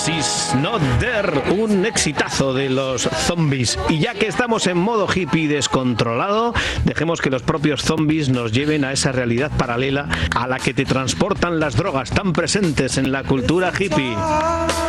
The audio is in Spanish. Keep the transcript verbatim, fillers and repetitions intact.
Is Not There, un exitazo de los zombies. Y ya que estamos en modo hippie descontrolado, dejemos que los propios zombies nos lleven a esa realidad paralela a la que te transportan las drogas tan presentes en la cultura hippie.